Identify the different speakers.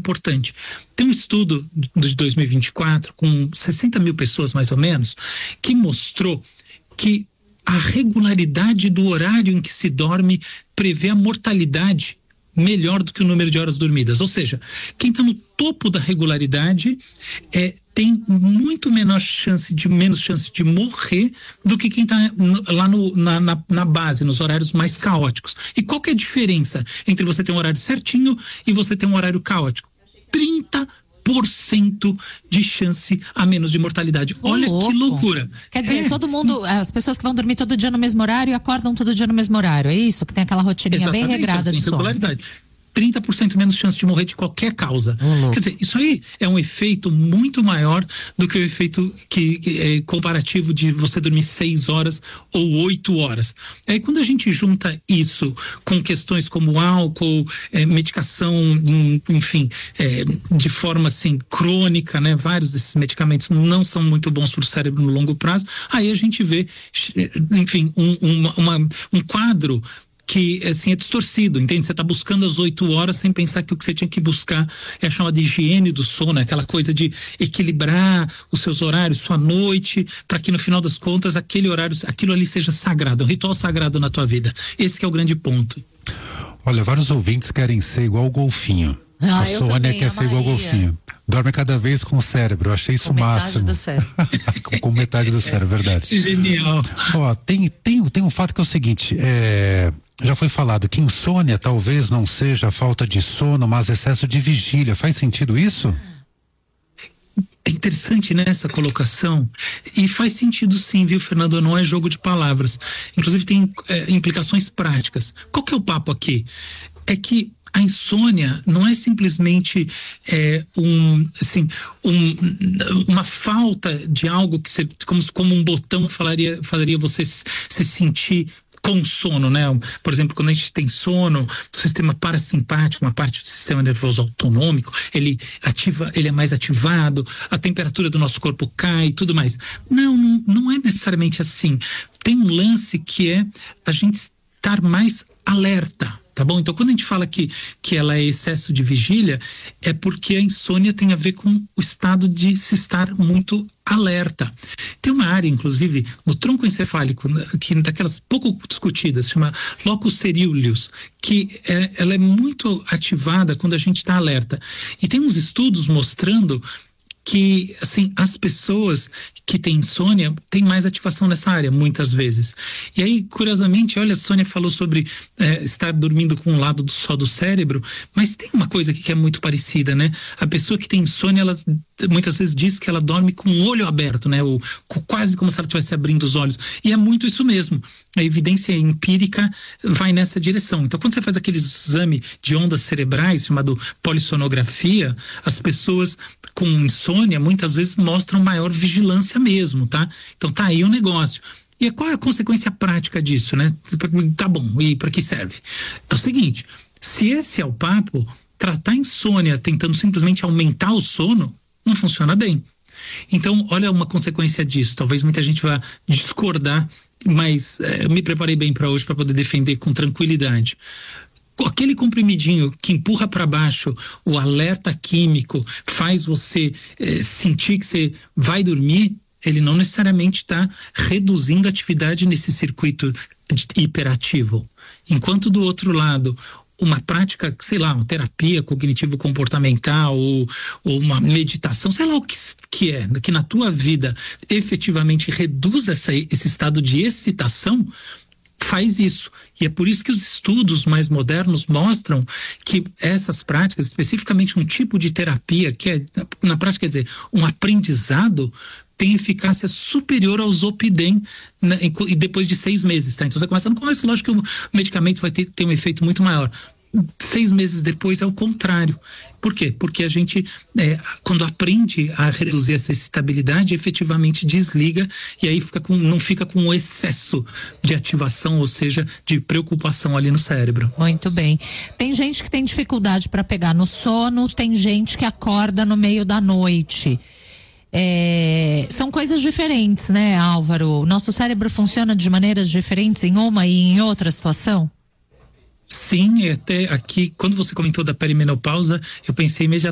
Speaker 1: importante. Tem um estudo de 2024 com 60 mil pessoas mais ou menos, que mostrou que a regularidade do horário em que se dorme prevê a mortalidade melhor do que o número de horas dormidas. Ou seja, quem está no topo da regularidade tem muito menos chance de morrer do que quem está lá na base, nos horários mais caóticos. E qual que é a diferença entre você ter um horário certinho e você ter um horário caótico? 30% de chance a menos de mortalidade. Olha que loucura.
Speaker 2: Quer dizer, todo mundo, as pessoas que vão dormir todo dia no mesmo horário e acordam todo dia no mesmo horário, é isso? Que tem aquela rotininha bem regrada de sono. Regularidade.
Speaker 1: 30% menos chance de morrer de qualquer causa. Quer dizer, isso aí é um efeito muito maior do que o efeito que é comparativo de você dormir 6 horas ou 8 horas. Aí quando a gente junta isso com questões como álcool, medicação, enfim, de forma assim crônica, né? Vários desses medicamentos não são muito bons para o cérebro no longo prazo. Aí a gente vê, enfim, um quadro que assim é distorcido, entende? Você está buscando as 8 horas sem pensar que o que você tinha que buscar é a chamada higiene do sono, aquela coisa de equilibrar os seus horários, sua noite, para que no final das contas aquele horário, aquilo ali seja sagrado, um ritual sagrado na tua vida. Esse que é o grande ponto.
Speaker 3: Olha, vários ouvintes querem ser igual o golfinho. A Sônia quer ser igual o golfinho. Dorme cada vez com o cérebro, eu achei isso o máximo.
Speaker 2: Metade do cérebro.
Speaker 3: com metade do cérebro, verdade.
Speaker 1: Genial.
Speaker 3: Ó, tem um fato que é o seguinte, já foi falado que insônia talvez não seja falta de sono, mas excesso de vigília. Faz sentido isso?
Speaker 1: É interessante, né, essa colocação, e faz sentido sim, viu, Fernando? Não é jogo de palavras. Inclusive tem implicações práticas. Qual que é o papo aqui? É que a insônia não é simplesmente uma falta de algo que você, como um botão que faria você se sentir com sono, né? Por exemplo, quando a gente tem sono, o sistema parasimpático, uma parte do sistema nervoso autonômico, ele é mais ativado, a temperatura do nosso corpo cai e tudo mais. Não é necessariamente assim. Tem um lance que é a gente estar mais alerta. Tá bom? Então, quando a gente fala que ela é excesso de vigília, é porque a insônia tem a ver com o estado de se estar muito alerta. Tem uma área, inclusive, no tronco encefálico, que daquelas pouco discutidas, chama locus coeruleus, que ela é muito ativada quando a gente está alerta. E tem uns estudos mostrando que, assim, as pessoas que têm insônia têm mais ativação nessa área, muitas vezes. E aí, curiosamente, olha, a Sônia falou sobre estar dormindo com um lado só do cérebro, mas tem uma coisa aqui que é muito parecida, né? A pessoa que tem insônia, ela muitas vezes diz que ela dorme com o olho aberto, né? Ou quase como se ela estivesse abrindo os olhos. E é muito isso mesmo. A evidência empírica vai nessa direção. Então, quando você faz aquele exame de ondas cerebrais, chamado polissonografia, as pessoas com insônia muitas vezes mostram maior vigilância mesmo, tá? Então tá aí o negócio. E qual é a consequência prática disso, né? Tá bom, e para que serve? É o seguinte, se esse é o papo, tratar insônia tentando simplesmente aumentar o sono, não funciona bem. Então, olha uma consequência disso. Talvez muita gente vá discordar, mas eu me preparei bem para hoje para poder defender com tranquilidade. Aquele comprimidinho que empurra para baixo o alerta químico, faz você sentir que você vai dormir, ele não necessariamente está reduzindo a atividade nesse circuito hiperativo. Enquanto do outro lado, uma prática, sei lá, uma terapia cognitivo-comportamental ou uma meditação, sei lá o que na tua vida efetivamente reduz esse estado de excitação, faz isso. E é por isso que os estudos mais modernos mostram que essas práticas, especificamente um tipo de terapia, que é, na prática, quer dizer, um aprendizado, tem eficácia superior ao Zolpidem, né, e depois de 6 meses, tá? Então você começa no começo, lógico que o medicamento vai ter um efeito muito maior. 6 meses depois é o contrário. Por quê? Porque a gente, quando aprende a reduzir essa excitabilidade, efetivamente desliga e aí não fica com o excesso de ativação, ou seja, de preocupação ali no cérebro.
Speaker 2: Muito bem. Tem gente que tem dificuldade para pegar no sono, tem gente que acorda no meio da noite. São coisas diferentes, né, Álvaro? O nosso cérebro funciona de maneiras diferentes em uma e em outra situação?
Speaker 1: Sim, até aqui, quando você comentou da perimenopausa, eu pensei imediatamente